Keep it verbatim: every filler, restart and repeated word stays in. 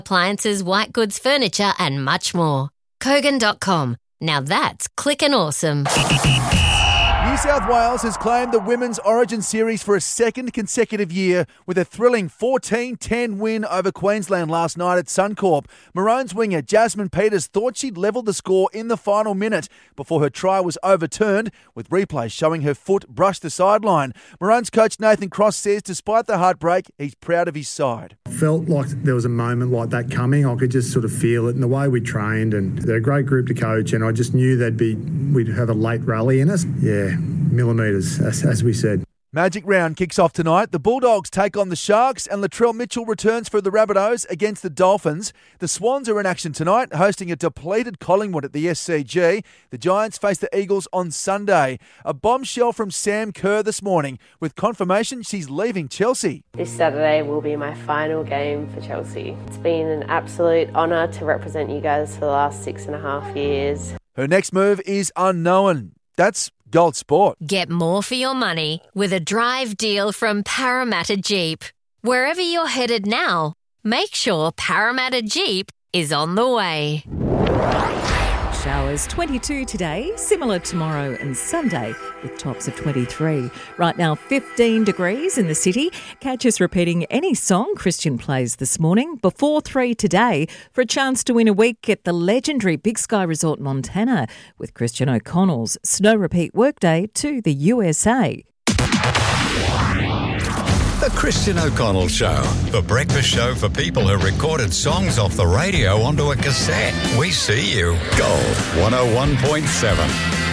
appliances, white goods, furniture and much more. Kogan dot com. Now that's clickin' awesome. New South Wales has claimed the Women's Origin Series for a second consecutive year with a thrilling fourteen ten win over Queensland last night at Suncorp. Maroons winger Jasmine Peters thought she'd levelled the score in the final minute before her try was overturned, with replays showing her foot brush the sideline. Maroons coach Nathan Cross says despite the heartbreak, he's proud of his side. Felt like there was a moment like that coming. I could just sort of feel it in the way we trained, and they're a great group to coach, and I just knew they'd be we'd have a late rally in us. Yeah, millimetres, as, as we said. Magic round kicks off tonight. The Bulldogs take on the Sharks and Latrell Mitchell returns for the Rabbitohs against the Dolphins. The Swans are in action tonight, hosting a depleted Collingwood at the S C G. The Giants face the Eagles on Sunday. A bombshell from Sam Kerr this morning with confirmation she's leaving Chelsea. This Saturday will be my final game for Chelsea. It's been an absolute honour to represent you guys for the last six and a half years. Her next move is unknown. That's Gold Sport. Get more for your money with a drive deal from Parramatta Jeep. Wherever you're headed now, make sure Parramatta Jeep is on the way. Showers twenty-two today, similar tomorrow and Sunday with tops of twenty-three. Right now fifteen degrees in the city. Catch us repeating any song Christian plays this morning before three today for a chance to win a week at the legendary Big Sky Resort Montana with Christian O'Connell's Snow Repeat Workday to the U S A. The Christian O'Connell Show, the breakfast show for people who recorded songs off the radio onto a cassette. We see you. Gold one oh one point seven.